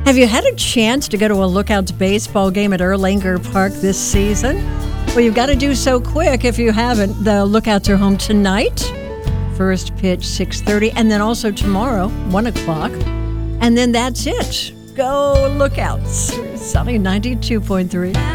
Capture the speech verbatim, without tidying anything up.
Have you had a chance to go to a Lookouts baseball game at Erlanger Park this season? Well, you've got to do so quick if you haven't. The Lookouts are home tonight. First pitch, six thirty, and then also tomorrow, one o'clock. And then that's it. Go Lookouts. Sunny ninety-two point three.